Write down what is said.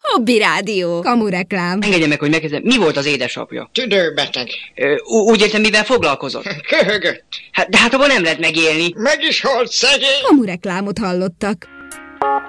Hobby rádió. Kamureklám. Engedje meg, hogy megkezdem. Mi volt az édesapja? Tüdőbeteg. Úgy értem, mivel foglalkozott? Köhögött. De hát abban nem lehet megélni. Meg is halt szegény. Kamureklámot hallottak.